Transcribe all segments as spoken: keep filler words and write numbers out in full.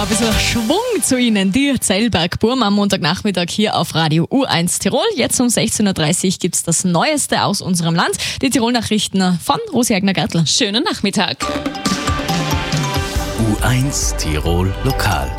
bisschen Schwung zu Ihnen, die Zellberg-Burm am Montagnachmittag hier auf Radio U eins Tirol. Jetzt um sechzehn Uhr dreißig gibt es das Neueste aus unserem Land. Die Tirol-Nachrichten von Rosi Eigner-Gertler. Schönen Nachmittag. U eins Tirol Lokal.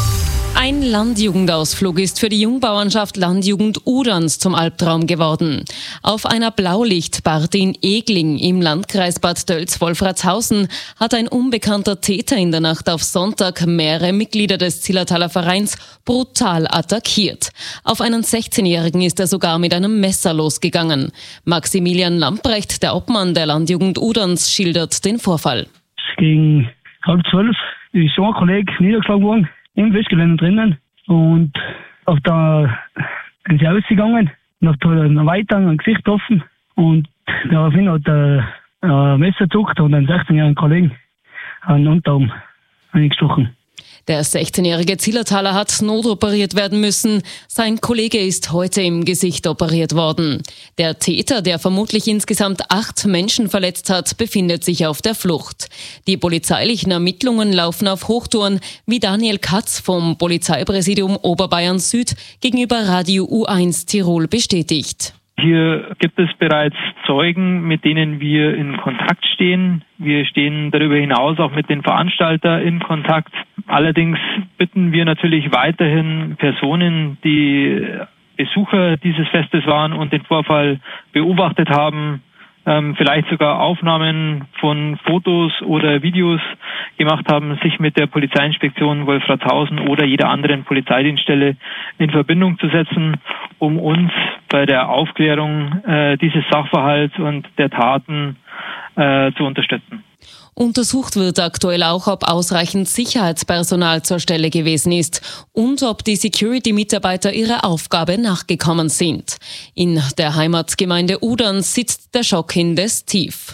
Ein Landjugendausflug ist für die Jungbauernschaft Landjugend Uderns zum Albtraum geworden. Auf einer Blaulichtparty in Egling im Landkreis Bad Tölz-Wolfratshausen hat ein unbekannter Täter in der Nacht auf Sonntag mehrere Mitglieder des Zillertaler Vereins brutal attackiert. Auf einen sechzehnjährigen ist er sogar mit einem Messer losgegangen. Maximilian Lamprecht, der Obmann der Landjugend Uderns, schildert den Vorfall. Gegen halb zwölf ist so ein Kollege niedergeschlagen worden. Im Festgelände drinnen und auf der ist er ausgegangen und hat einen weiter ein Gesicht getroffen und daraufhin hat er ein Messer gezuckt und einen sechzehnjährigen Kollegen einen Unterarm eingestochen. Der sechzehnjährige Zillertaler hat notoperiert werden müssen. Sein Kollege ist heute im Gesicht operiert worden. Der Täter, der vermutlich insgesamt acht Menschen verletzt hat, befindet sich auf der Flucht. Die polizeilichen Ermittlungen laufen auf Hochtouren, wie Daniel Katz vom Polizeipräsidium Oberbayern Süd gegenüber Radio U eins Tirol bestätigt. Hier gibt es bereits Zeugen, mit denen wir in Kontakt stehen. Wir stehen darüber hinaus auch mit den Veranstaltern in Kontakt. Allerdings bitten wir natürlich weiterhin Personen, die Besucher dieses Festes waren und den Vorfall beobachtet haben, ähm, vielleicht sogar Aufnahmen von Fotos oder Videos gemacht haben, sich mit der Polizeiinspektion Wolfratshausen oder jeder anderen Polizeidienststelle in Verbindung zu setzen, um uns bei der Aufklärung äh, dieses Sachverhalts und der Taten äh, zu unterstützen. Untersucht wird aktuell auch, ob ausreichend Sicherheitspersonal zur Stelle gewesen ist und ob die Security-Mitarbeiter ihrer Aufgabe nachgekommen sind. In der Heimatgemeinde Uderns sitzt der Schock indes tief.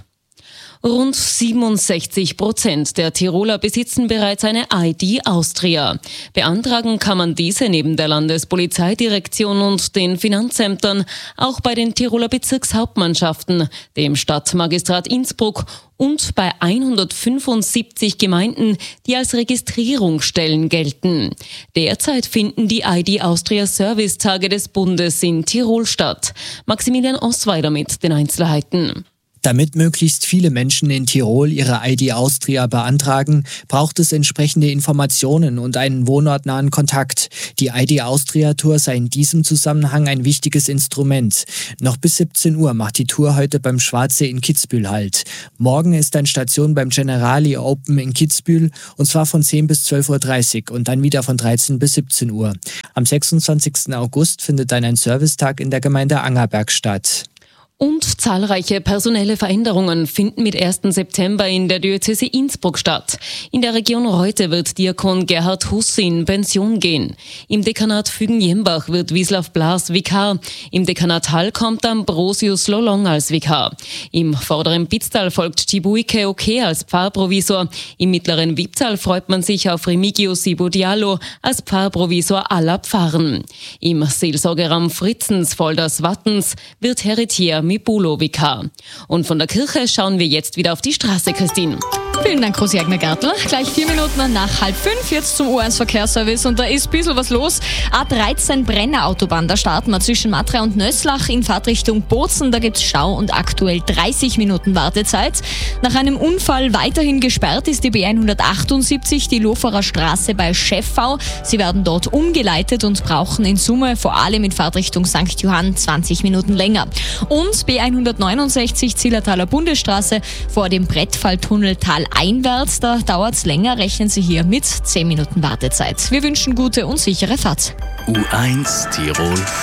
Rund siebenundsechzig Prozent der Tiroler besitzen bereits eine I D Austria. Beantragen kann man diese neben der Landespolizeidirektion und den Finanzämtern auch bei den Tiroler Bezirkshauptmannschaften, dem Stadtmagistrat Innsbruck und bei hundertfünfundsiebzig Gemeinden, die als Registrierungsstellen gelten. Derzeit finden die I D Austria Servicetage des Bundes in Tirol statt. Maximilian Osweider mit den Einzelheiten. Damit möglichst viele Menschen in Tirol ihre I D Austria beantragen, braucht es entsprechende Informationen und einen wohnortnahen Kontakt. Die I D Austria Tour sei in diesem Zusammenhang ein wichtiges Instrument. Noch bis siebzehn Uhr macht die Tour heute beim Schwarzsee in Kitzbühel Halt. Morgen ist eine Station beim Generali Open in Kitzbühel und zwar von zehn bis zwölf Uhr dreißig und dann wieder von dreizehn bis siebzehn Uhr. Am sechsundzwanzigsten August findet dann ein Servicetag in der Gemeinde Angerberg statt. Und zahlreiche personelle Veränderungen finden mit ersten September in der Diözese Innsbruck statt. In der Region Reute wird Diakon Gerhard Huss in Pension gehen. Im Dekanat Fügen-Jembach wird Wislav Blas Vikar. Im Dekanat Hall kommt Ambrosius Lolong als Vikar. Im vorderen Pitztal folgt Chibuike Oke als Pfarrprovisor. Im mittleren Wipptal freut man sich auf Remigius Sibo Diallo als Pfarrprovisor aller Pfarren. Im Seelsorgeraum Fritzens Volders Wattens wird Heretier Mibulo Vikar. Und von der Kirche schauen wir jetzt wieder auf die Straße, Christine. Vielen Dank, Rosi Eigner-Gertler. Gleich vier Minuten nach halb fünf, jetzt zum U eins Verkehrsservice und da ist ein bisschen was los. A dreizehn Brenner Autobahn, da starten wir zwischen Matra und Nöslach in Fahrtrichtung Bozen. Da gibt's Stau und aktuell dreißig Minuten Wartezeit. Nach einem Unfall weiterhin gesperrt ist die B hundertachtundsiebzig, die Loferer Straße bei Scheffau. Sie werden dort umgeleitet und brauchen in Summe vor allem in Fahrtrichtung Sankt Johann zwanzig Minuten länger. Und B hundertneunundsechzig Zillertaler Bundesstraße vor dem Brettfalltunnel Tal einwärts, da dauert's länger, rechnen Sie hier mit zehn Minuten Wartezeit. Wir wünschen gute und sichere Fahrt. U eins Tirol